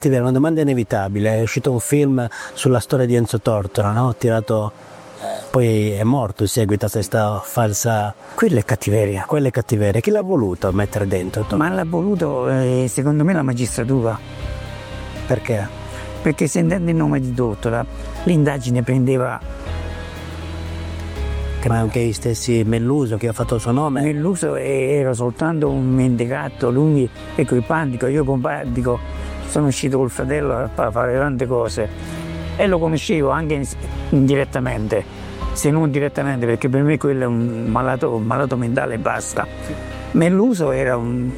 Una domanda inevitabile, è uscito un film sulla storia di Enzo Tortora, no? Tirato, poi è morto in seguito a questa falsa... Quella è cattiveria. Chi l'ha voluto mettere dentro? Ma l'ha voluto, secondo me, la magistratura. Perché? Perché sentendo il nome di Tortora, l'indagine prendeva... Ma anche gli stessi Melluso che ha fatto il suo nome? Melluso era soltanto un mendicato, lui e coi Pandico, io con Pandico sono uscito col fratello a fare tante cose e lo conoscevo anche indirettamente, se non direttamente, perché per me quello è un malato mentale e basta. Melluso era uno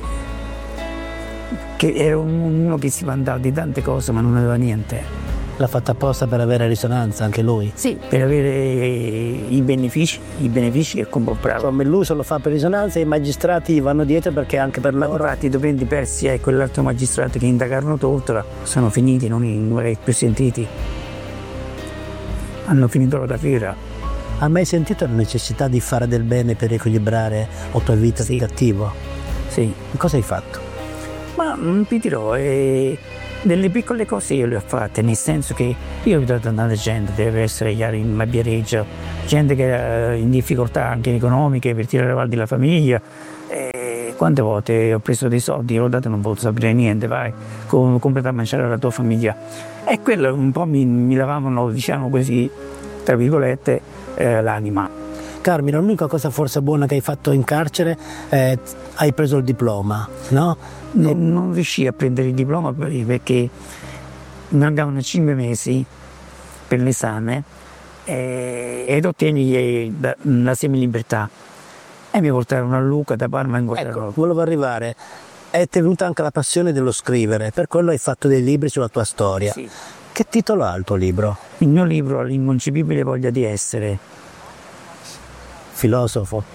che si vantava di tante cose ma non aveva niente. L'ha fatta apposta per avere risonanza anche lui? Sì, per avere i benefici che comprava. Melluso lo fa per risonanza e i magistrati vanno dietro perché anche per loro... Infatti i doventi persi e quell'altro magistrato che indagarono Tortora sono finiti, non li più sentiti. Hanno finito la fiera. Hai mai sentito la necessità di fare del bene per riequilibrare la tua vita di cattivo? Sì. Cosa hai fatto? Ma ti dirò, delle piccole cose io le ho fatte, nel senso che io ho aiutato tanta gente, deve essere chiaro, in Mabiereggio, gente che era in difficoltà anche economiche per tirare avanti la famiglia. E quante volte ho preso dei soldi, l'ho dato e non posso sapere niente, vai, comprati a mangiare alla tua famiglia. E quello un po' mi lavavano, diciamo così, tra virgolette, l'anima. Carmine, l'unica cosa forse buona che hai fatto in carcere è hai preso il diploma, no? Non riuscii a prendere il diploma perché mi mancavano 5 mesi per l'esame ed ottenni la semilibertà e mi portarono a Lucca da Parma in Guerra. Ecco, volevo arrivare. È tenuta anche la passione dello scrivere, per quello hai fatto dei libri sulla tua storia. Sì. Che titolo ha il tuo libro? Il mio libro è L'inconcepibile voglia di essere. Filosofo.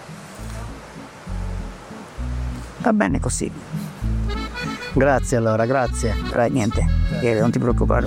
Va bene così. Grazie allora, grazie. Niente, non ti preoccupare.